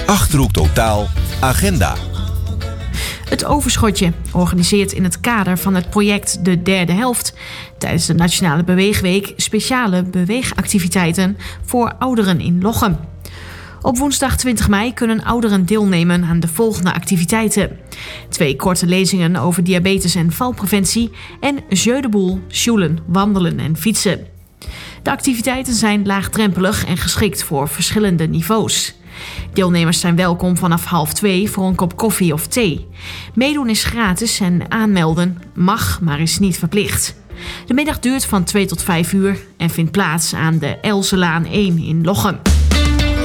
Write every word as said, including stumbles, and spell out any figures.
Achterhoek Totaal Agenda. Het Overschotje organiseert in het kader van het project De Derde Helft tijdens de Nationale Beweegweek speciale beweegactiviteiten voor ouderen in Lochem. Op woensdag twintig mei kunnen ouderen deelnemen aan de volgende activiteiten. Twee korte lezingen over diabetes en valpreventie en Jeu de boule, sjoelen, wandelen en fietsen. De activiteiten zijn laagdrempelig en geschikt voor verschillende niveaus. Deelnemers zijn welkom vanaf half twee voor een kop koffie of thee. Meedoen is gratis en aanmelden mag, maar is niet verplicht. De middag duurt van twee tot vijf uur en vindt plaats aan de Elselaan één in Lochem.